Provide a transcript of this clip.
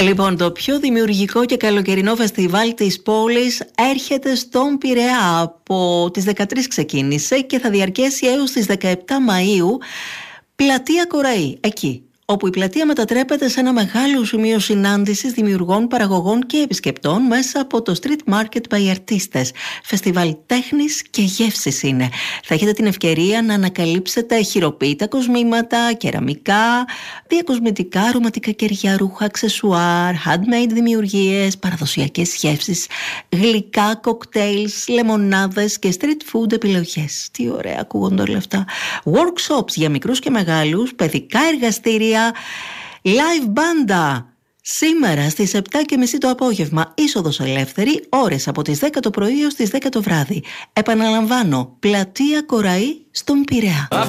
Λοιπόν, το πιο δημιουργικό και καλοκαιρινό φεστιβάλ της πόλης έρχεται στον Πειραιά. Από τις 13 ξεκίνησε και θα διαρκέσει έως τις 17 Μαΐου. Πλατεία Κοραή, εκεί όπου η πλατεία μετατρέπεται σε ένα μεγάλο σημείο συνάντησης δημιουργών, παραγωγών και επισκεπτών μέσα από το Street Market by Artistes. Φεστιβάλ τέχνης και γεύσης είναι. Θα έχετε την ευκαιρία να ανακαλύψετε χειροποίητα κοσμήματα, κεραμικά, διακοσμητικά, αρωματικά κεριά, ρούχα, αξεσουάρ, handmade δημιουργίες, παραδοσιακές γεύσεις, γλυκά, κοκτέιλς, λεμονάδες και street food επιλογές. Τι ωραία ακούγονται όλα αυτά. Workshops για μικρούς και μεγάλους, παιδικά εργαστήρια, live μπάντα. Σήμερα στις 7:30 το απόγευμα, είσοδος ελεύθερη, ώρες από τις 10 το πρωί έως τις 10 το βράδυ. Επαναλαμβάνω, πλατεία Κοραή στον Πειραιά.